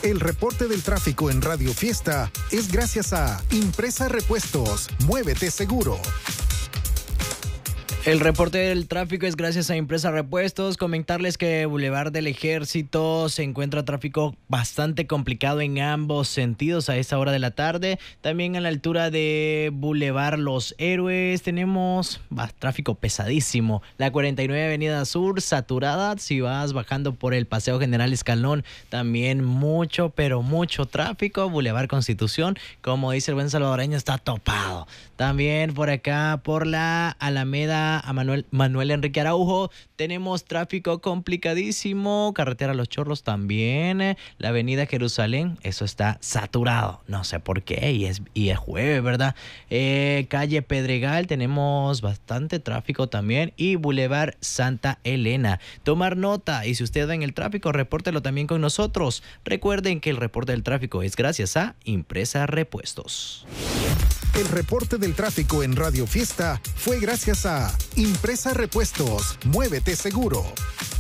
El reporte del tráfico en Radio Fiesta es gracias a Impresa Repuestos. Muévete seguro. El reporte del tráfico es gracias a Impresa Repuestos. Comentarles que Boulevard del Ejército se encuentra tráfico bastante complicado en ambos sentidos a esta hora de la tarde. También a la altura de Boulevard Los Héroes tenemos tráfico pesadísimo. La 49 Avenida Sur saturada. Si vas bajando por el Paseo General Escalón, también mucho, pero mucho tráfico. Boulevard Constitución, como dice el buen salvadoreño, está topado. También por acá, por la Alameda a Manuel Enrique Araujo, tenemos tráfico complicadísimo. Carretera Los Chorros también. La avenida Jerusalén, eso está saturado. No sé por qué, y es jueves, ¿verdad? Calle Pedregal, tenemos bastante tráfico también. Y Boulevard Santa Elena. Tomar nota, y si usted va en el tráfico, repórtelo también con nosotros. Recuerden que el reporte del tráfico es gracias a Impresa Repuestos. El reporte del tráfico en Radio Fiesta fue gracias a Impresa Repuestos. Muévete seguro.